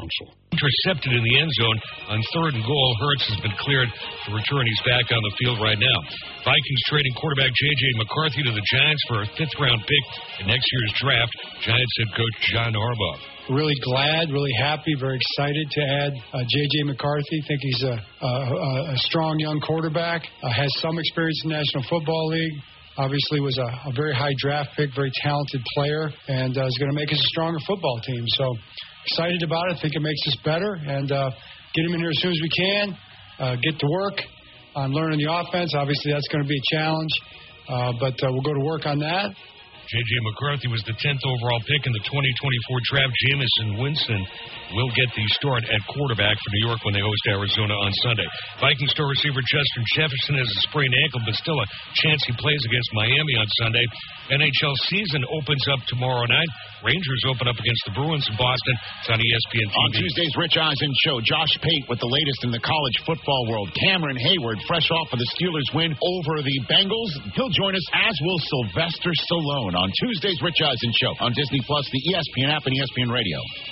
Council. Intercepted in the end zone on 3rd and goal. Hurts has been cleared to return. He's back on the field right now. Vikings trading quarterback J.J. McCarthy to the Giants for a 5th-round pick in next year's draft. Giants head coach John Harbaugh. Really glad, really happy, very excited to add J.J. McCarthy. Think he's a strong young quarterback, has some experience in the National Football League. Obviously was a very high draft pick, very talented player, and is going to make us a stronger football team. So excited about it. Think it makes us better, and get him in here as soon as we can. Get to work on learning the offense. Obviously that's going to be a challenge, but we'll go to work on that. J.J. McCarthy was the 10th overall pick in the 2024 draft. Jameis Winston will get the start at quarterback for New York when they host Arizona on Sunday. Viking star receiver Justin Jefferson has a sprained ankle, but still a chance he plays against Miami on Sunday. NHL season opens up tomorrow night. Rangers open up against the Bruins in Boston. It's on ESPN TV. On Tuesday's Rich Eisen show, Josh Pate with the latest in the college football world. Cameron Hayward, fresh off of the Steelers win over the Bengals. He'll join us, as will Sylvester Stallone, on Tuesday's Rich Eisen show on Disney Plus, the ESPN app, and ESPN Radio.